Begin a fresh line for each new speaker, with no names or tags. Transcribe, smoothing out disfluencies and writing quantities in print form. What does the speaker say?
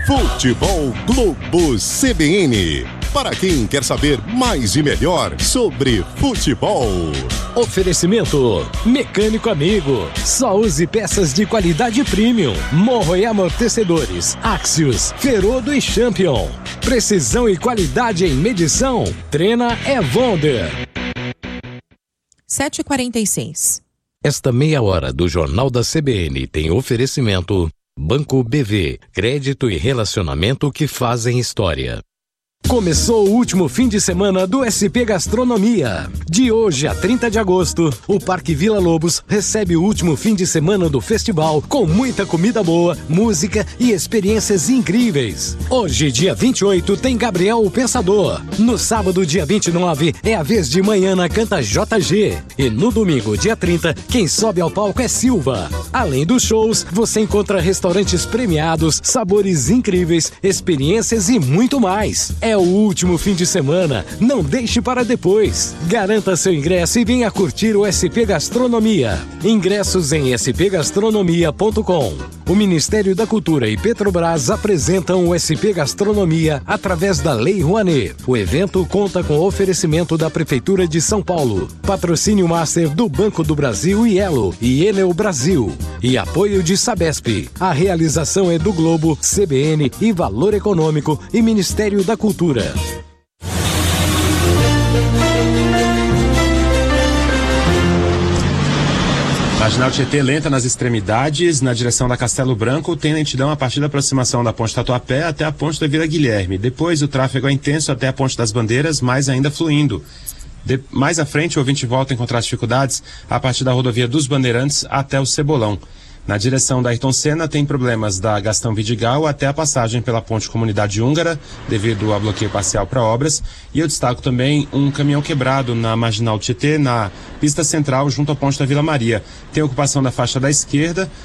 Futebol Globo CBN. Para quem quer saber mais e melhor sobre futebol.
Oferecimento Mecânico Amigo. Só use peças de qualidade premium. Morro e amortecedores. Axios, Ferodo e Champion. Precisão e qualidade em medição. Treina Evonder.
7h46.
Esta meia hora do Jornal da CBN tem oferecimento Banco BV, crédito e relacionamento que fazem história. Começou o último fim de semana do SP Gastronomia. De hoje a 30 de agosto, o Parque Vila Lobos recebe o último fim de semana do festival com muita comida boa, música e experiências incríveis. Hoje, dia 28, tem Gabriel o Pensador. No sábado, dia 29, é a vez de Manhã canta JG. E no domingo, dia 30, quem sobe ao palco é Silva. Além dos shows, você encontra restaurantes premiados, sabores incríveis, experiências e muito mais. É o último fim de semana, não deixe para depois. Garanta seu ingresso e venha curtir o SP Gastronomia. Ingressos em spgastronomia.com. O Ministério da Cultura e Petrobras apresentam o SP Gastronomia através da Lei Rouanet. O evento conta com oferecimento da Prefeitura de São Paulo, patrocínio master do Banco do Brasil e Elo e Enel Brasil e apoio de Sabesp. A realização é do Globo, CBN e Valor Econômico e Ministério da Cultura.
Marginal Tietê lenta nas extremidades, na direção da Castelo Branco, tem lentidão a partir da aproximação da Ponte Tatuapé até a Ponte da Vila Guilherme. Depois o tráfego é intenso até a Ponte das Bandeiras, mas ainda fluindo. Mais à frente o ouvinte volta a encontrar dificuldades a partir da rodovia dos Bandeirantes até o Cebolão. Na direção da Ayrton Senna tem problemas da Gastão Vidigal até a passagem pela Ponte Comunidade Húngara, devido a bloqueio parcial para obras. E eu destaco também um caminhão quebrado na Marginal Tietê, na pista central, junto à Ponte da Vila Maria. Tem ocupação da faixa da esquerda,